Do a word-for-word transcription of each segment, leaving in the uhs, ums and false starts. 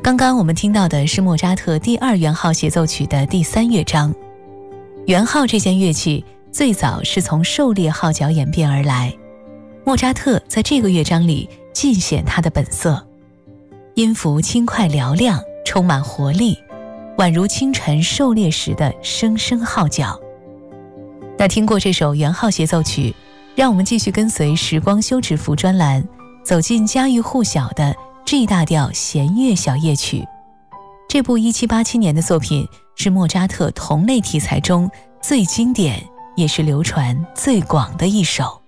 刚刚我们听到的是莫扎特第二圆号协奏曲的第三乐章。圆号这件乐器最早是从狩猎号角演变而来，莫扎特在这个乐章里尽显他的本色，音符轻快嘹亮，充满活力，宛如清晨狩猎时的声声号角。那听过这首圆号协奏曲，让我们继续跟随时光休止符专栏，走进家喻户晓的 G 大调弦乐小夜曲。这部一七八七年的作品是莫扎特同类题材中最经典，也是流传最广的一首。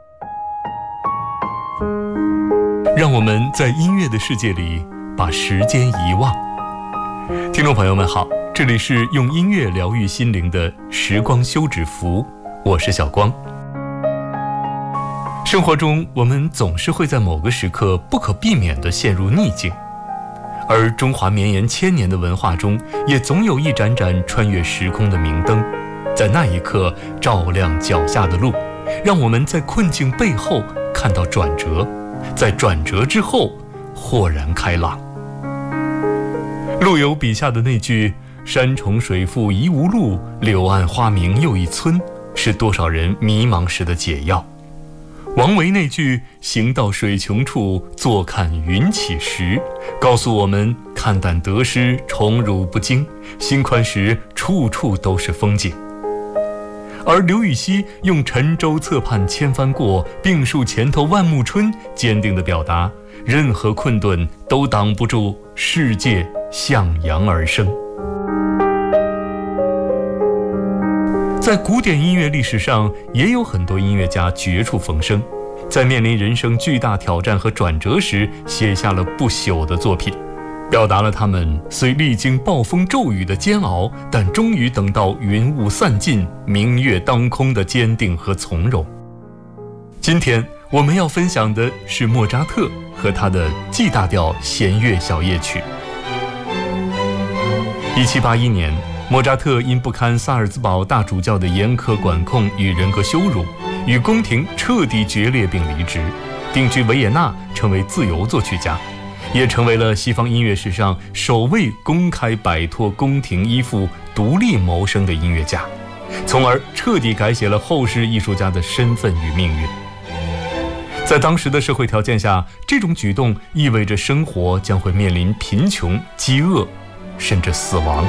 让我们在音乐的世界里把时间遗忘。听众朋友们好，这里是用音乐疗愈心灵的时光休止符，我是小光。生活中我们总是会在某个时刻不可避免地陷入逆境，而中华绵延千年的文化中也总有一盏盏穿越时空的明灯，在那一刻照亮脚下的路，让我们在困境背后看到转折，在转折之后豁然开朗。陆游笔下的那句山重水复疑无路，柳暗花明又一村，是多少人迷茫时的解药。王维那句行到水穷处，坐看云起时，告诉我们看淡得失，宠辱不惊，心宽时处处都是风景。而刘禹锡用沉舟侧畔千帆过，病树前头万木春，坚定地表达任何困顿都挡不住世界向阳而生。在古典音乐历史上，也有很多音乐家绝处逢生，在面临人生巨大挑战和转折时，写下了不朽的作品，表达了他们虽历经暴风骤雨的煎熬，但终于等到云雾散尽，明月当空的坚定和从容。今天我们要分享的是莫扎特和他的 G 大调弦乐小夜曲。一七八一年，莫扎特因不堪萨尔兹堡大主教的严苛管控与人格羞辱，与宫廷彻底决裂并离职，定居维也纳，成为自由作曲家，也成为了西方音乐史上首位公开摆脱宫廷依附、独立谋生的音乐家，从而彻底改写了后世艺术家的身份与命运。在当时的社会条件下，这种举动意味着生活将会面临贫穷、饥饿，甚至死亡。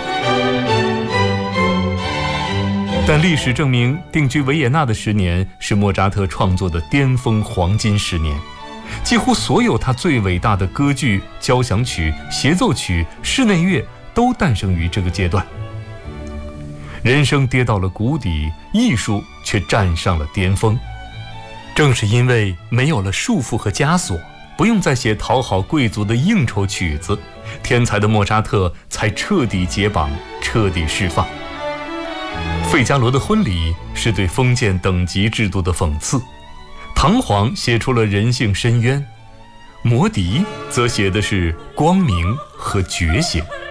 但历史证明，定居维也纳的十年是莫扎特创作的巅峰黄金十年，几乎所有他最伟大的歌剧、交响曲、协奏曲、室内乐都诞生于这个阶段。人生跌到了谷底，艺术却站上了巅峰。正是因为没有了束缚和枷锁，不用再写讨好贵族的应酬曲子，天才的莫扎特才彻底解绑，彻底释放。费加罗的婚礼是对封建等级制度的讽刺，唐璜写出了人性深渊，魔笛则写的是光明和觉醒。